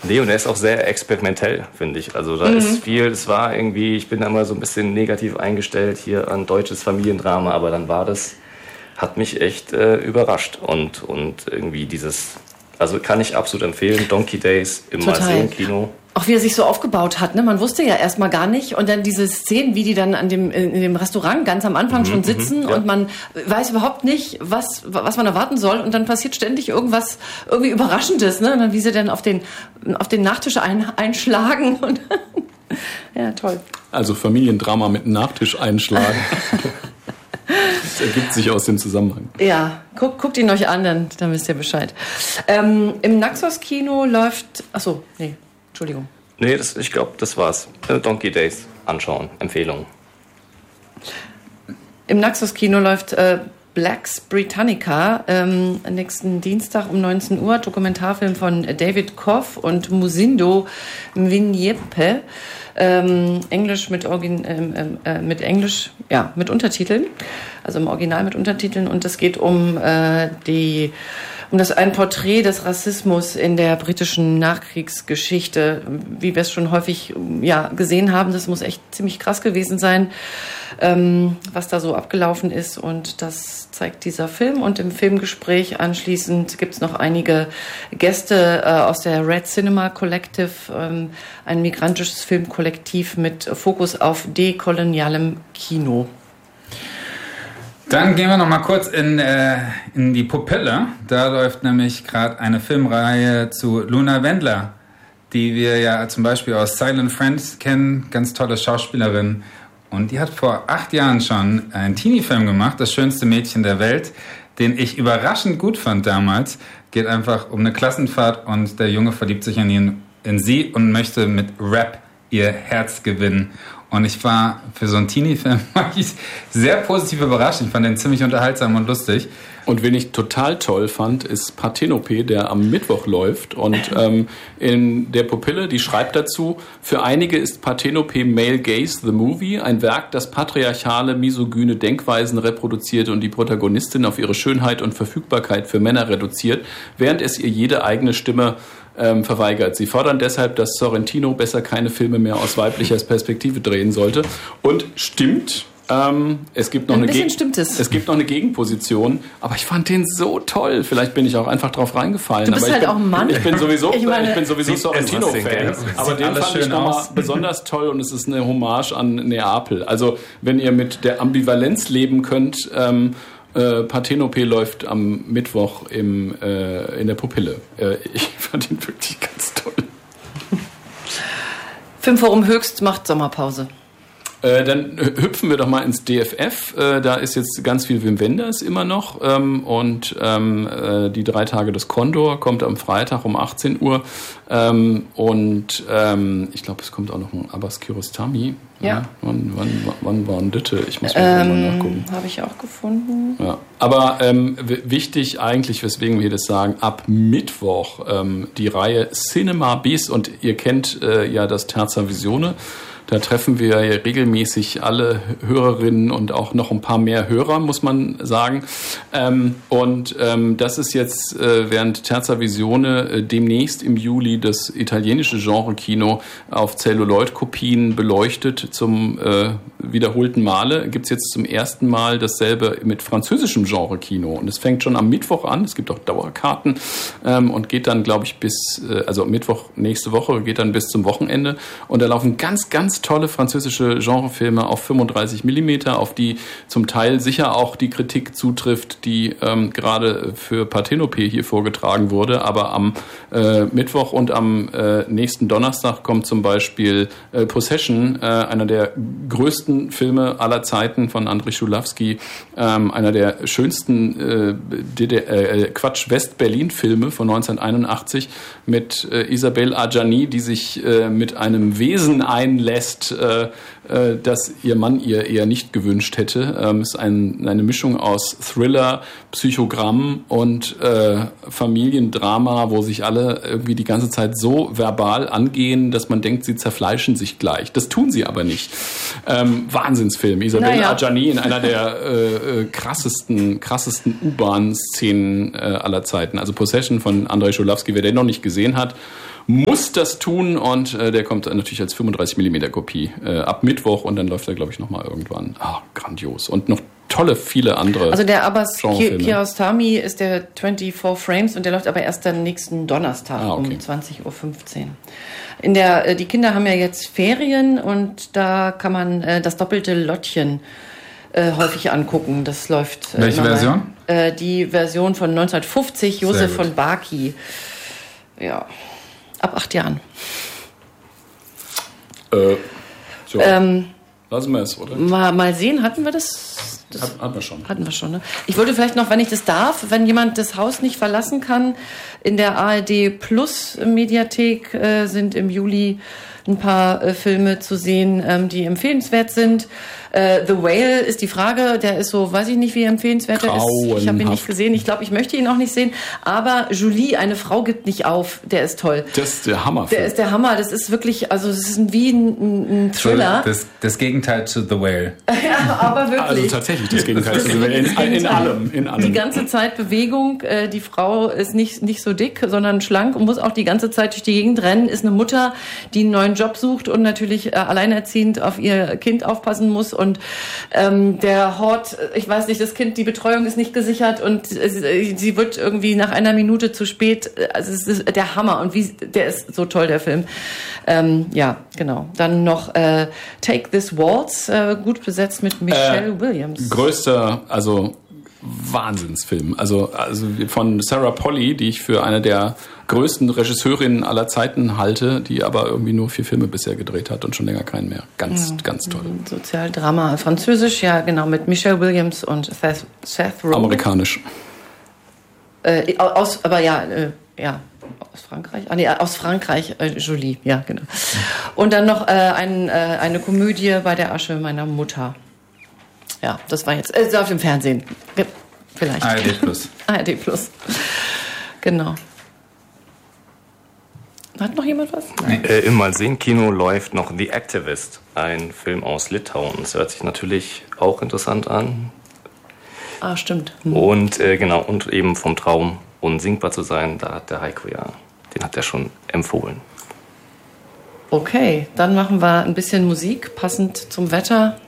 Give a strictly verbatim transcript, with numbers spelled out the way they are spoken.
Nee, und er ist auch sehr experimentell, finde ich. Also da mhm. ist viel, es war irgendwie, ich bin da immer so ein bisschen negativ eingestellt hier an deutsches Familiendrama, aber dann war das, hat mich echt äh, überrascht. Und, und irgendwie dieses, also kann ich absolut empfehlen, Donkey Days im Malsehen-Kino. Auch wie er sich so aufgebaut hat, ne? Man wusste ja erstmal gar nicht. Und dann diese Szenen, wie die dann an dem, in dem Restaurant ganz am Anfang mhm, schon sitzen ja. und man weiß überhaupt nicht, was, was man erwarten soll. Und dann passiert ständig irgendwas irgendwie Überraschendes, ne? Und dann wie sie dann auf den, auf den Nachtisch ein, einschlagen. Und ja, toll. Also Familiendrama mit Nachtisch einschlagen. Das ergibt sich aus dem Zusammenhang. Ja, guckt, guckt ihn euch an, dann, dann wisst ihr Bescheid. Ähm, Im Naxos-Kino läuft... Achso, nee. Entschuldigung. Nee, das, ich glaube, das war's. Donkey Days anschauen. Empfehlung. Im Naxos-Kino läuft äh, Black's Britannica ähm, nächsten Dienstag um neunzehn Uhr. Dokumentarfilm von David Koff und Musindo Mwinyephe. Ähm, Englisch mit, Origin, ähm, äh, mit Englisch, ja, mit Untertiteln. Also im Original mit Untertiteln. Und es geht um äh, die... Um das ein Porträt des Rassismus in der britischen Nachkriegsgeschichte, wie wir es schon häufig ja, gesehen haben. Das muss echt ziemlich krass gewesen sein, ähm, was da so abgelaufen ist. Und das zeigt dieser Film. Und im Filmgespräch anschließend gibt es noch einige Gäste äh, aus der Red Cinema Collective, ähm, ein migrantisches Filmkollektiv mit Fokus auf dekolonialem Kino. Dann gehen wir noch mal kurz in, äh, in die Pupille. Da läuft nämlich gerade eine Filmreihe zu Luna Wendler, die wir ja zum Beispiel aus Silent Friends kennen. Ganz tolle Schauspielerin. Und die hat vor acht Jahren schon einen Teenie-Film gemacht, Das schönste Mädchen der Welt, den ich überraschend gut fand damals. Geht einfach um eine Klassenfahrt und der Junge verliebt sich in, ihn, in sie und möchte mit Rap ihr Herz gewinnen. Und ich war für so einen Teenie-Film sehr positiv überrascht. Ich fand den ziemlich unterhaltsam und lustig. Und wen ich total toll fand, ist Parthenope, der am Mittwoch läuft. Und ähm, in der Pupille, die schreibt dazu, für einige ist Parthenope Male Gaze the Movie, ein Werk, das patriarchale, misogyne Denkweisen reproduziert und die Protagonistin auf ihre Schönheit und Verfügbarkeit für Männer reduziert, während es ihr jede eigene Stimme ähm, verweigert. Sie fordern deshalb, dass Sorrentino besser keine Filme mehr aus weiblicher Perspektive drehen sollte. Und stimmt... Ähm, es gibt noch ein eine bisschen Geg- stimmt es. Es gibt noch eine Gegenposition, aber ich fand den so toll. Vielleicht bin ich auch einfach drauf reingefallen. Du bist aber halt ich bin, auch ein Mann. Ich bin sowieso, ich meine, ich bin sowieso Sorrentino-Fan, aber den fand ich nochmal besonders toll und es ist eine Hommage an Neapel. Also wenn ihr mit der Ambivalenz leben könnt, ähm, äh, Parthenope läuft am Mittwoch im, äh, in der Pupille. Äh, ich fand ihn wirklich ganz toll. Filmforum Höchst macht Sommerpause. Äh, dann hüpfen wir doch mal ins D F F. Äh, da ist jetzt ganz viel Wim Wenders immer noch. Ähm, und ähm, äh, die drei Tage des Kondor kommt am Freitag um achtzehn Uhr. Ähm, und ähm, ich glaube, es kommt auch noch ein Abbas Kiarostami. Ja. ja. Wann, wann, wann war denn das? Ich muss mal, ähm, mal nachgucken. Habe ich auch gefunden. Ja. Aber ähm, w- wichtig eigentlich, weswegen wir das sagen, ab Mittwoch ähm, die Reihe Cinema Bis. Und ihr kennt äh, ja das Terza Visione. Da treffen wir ja regelmäßig alle Hörerinnen und auch noch ein paar mehr Hörer, muss man sagen. Ähm, und ähm, das ist jetzt äh, während Terza Visione äh, demnächst im Juli das italienische Genre-Kino auf Celluloid-Kopien beleuchtet zum äh, wiederholten Male. Gibt es jetzt zum ersten Mal dasselbe mit französischem Genre-Kino. Und es fängt schon am Mittwoch an. Es gibt auch Dauerkarten ähm, und geht dann, glaube ich, bis, äh, also Mittwoch nächste Woche, geht dann bis zum Wochenende. Und da laufen ganz, ganz tolle französische Genrefilme auf fünfunddreißig Millimeter, auf die zum Teil sicher auch die Kritik zutrifft, die ähm, gerade für Parthenope hier vorgetragen wurde. Aber am äh, Mittwoch und am äh, nächsten Donnerstag kommt zum Beispiel äh, Possession, äh, einer der größten Filme aller Zeiten von Andrzej Szulawski, ähm, einer der schönsten äh, D D R, äh, Quatsch, West-Berlin-Filme von neunzehnhunderteinundachtzig mit äh, Isabelle Adjani, die sich äh, mit einem Wesen einlässt, Äh, äh, das ihr Mann ihr eher nicht gewünscht hätte. Ähm, es ist ein, eine Mischung aus Thriller, Psychogramm und äh, Familiendrama, wo sich alle irgendwie die ganze Zeit so verbal angehen, dass man denkt, sie zerfleischen sich gleich. Das tun sie aber nicht. Ähm, Wahnsinnsfilm. Isabelle naja. Adjani in einer der äh, krassesten, krassesten U-Bahn-Szenen äh, aller Zeiten. Also Possession von Andrzej Szulawski, wer den noch nicht gesehen hat. muss das tun und äh, der kommt natürlich als fünfunddreißig Millimeter Kopie äh, ab Mittwoch und dann läuft er, glaube ich, nochmal irgendwann. Ah, grandios. Und noch tolle, viele andere. Also der Abbas Kiarostami ist der vierundzwanzig Frames und der läuft aber erst dann nächsten Donnerstag ah, okay. um zwanzig Uhr fünfzehn. In der, die Kinder haben ja jetzt Ferien und da kann man äh, das doppelte Lottchen äh, häufig angucken. Das läuft. Äh, Welche Version? Äh, die Version von neunzehnhundertfünfzig, Josef von Baki. Ja, ab acht Jahren. Äh, so. Ähm, Lassen wir es, oder? Mal, mal sehen, hatten wir das? das Hat, hatten wir schon. Hatten wir schon, ne? Ich wollte vielleicht noch, wenn ich das darf, wenn jemand das Haus nicht verlassen kann, in der A R D Plus Mediathek äh, sind im Juli ein paar äh, Filme zu sehen, ähm, die empfehlenswert sind. Äh, The Whale ist die Frage, der ist so, weiß ich nicht, wie empfehlenswert er ist. Ich habe ihn nicht gesehen, ich glaube, ich möchte ihn auch nicht sehen. Aber Julie, eine Frau gibt nicht auf, der ist toll. Das ist der Hammer. Der ist der Hammer, das ist wirklich, also es ist wie ein, ein Thriller. So, das, das Gegenteil zu The Whale. Ja, aber wirklich. Also tatsächlich das Gegenteil zu The Whale, in, in, in allem. In allem. Die ganze Zeit Bewegung, äh, die Frau ist nicht, nicht so dick, sondern schlank und muss auch die ganze Zeit durch die Gegend rennen, ist eine Mutter, die einen neuen Job sucht und natürlich äh, alleinerziehend auf ihr Kind aufpassen muss und ähm, der Hort, ich weiß nicht, das Kind, die Betreuung ist nicht gesichert und äh, sie wird irgendwie nach einer Minute zu spät, also es ist der Hammer und wie, der ist so toll, der Film. Ähm, ja, genau. Dann noch äh, Take This Waltz, äh, gut besetzt mit Michelle äh, Williams. Größter, also Wahnsinnsfilm. Also, also von Sarah Polley, die ich für eine der größten Regisseurinnen aller Zeiten halte, die aber irgendwie nur vier Filme bisher gedreht hat und schon länger keinen mehr. Ganz, ja, ganz toll. Sozialdrama. Französisch, ja, genau, mit Michelle Williams und Seth, Seth Rogen. Amerikanisch. Äh, aus, aber ja, äh, ja, aus Frankreich. Ah, nee, aus Frankreich, äh, Jolie, ja, genau. Und dann noch äh, ein, äh, eine Komödie bei der Asche meiner Mutter. Ja, das war jetzt äh, auf dem Fernsehen. Vielleicht. A R D Plus. A R D Plus. Genau. Hat noch jemand was? Nein. Äh, Im Malsehen-Kino läuft noch The Activist, ein Film aus Litauen. Das hört sich natürlich auch interessant an. Ah, stimmt. Hm. Und äh, genau, und eben vom Traum, unsingbar zu sein, da hat der Heiko ja, den hat er schon empfohlen. Okay, dann machen wir ein bisschen Musik, passend zum Wetter.